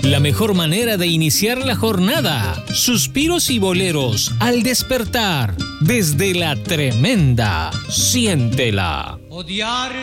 La mejor manera de iniciar la jornada. Suspiros y boleros al despertar. Desde la tremenda. Siéntela. Odiarte